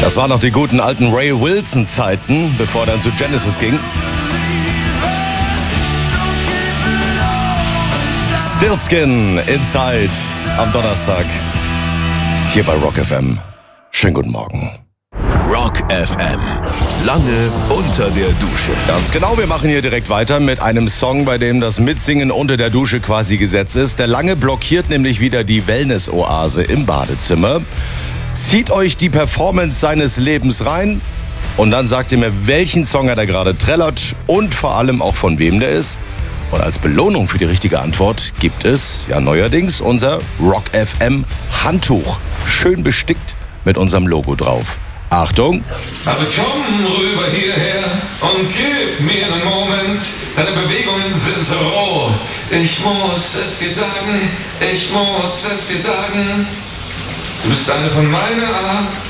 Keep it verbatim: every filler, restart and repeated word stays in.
Das waren noch die guten alten Ray Wilson-Zeiten, bevor er dann zu Genesis ging. Stillskin, Inside, am Donnerstag, hier bei Rock F M. Schönen guten Morgen. Rock F M, lange unter der Dusche. Ganz genau, wir machen hier direkt weiter mit einem Song, bei dem das Mitsingen unter der Dusche quasi Gesetz ist. Der Lange blockiert nämlich wieder die Wellness-Oase im Badezimmer. Zieht euch die Performance seines Lebens rein und dann sagt ihr mir, welchen Song er da gerade trällert und vor allem auch von wem der ist. Und als Belohnung für die richtige Antwort gibt es ja neuerdings unser Rock F M Handtuch. Schön bestickt mit unserem Logo drauf. Achtung! Also komm rüber hierher und gib mir einen Moment. Deine Bewegungen sind so roh. Ich muss es dir sagen, ich muss es dir sagen. Du bist eine von meiner Art.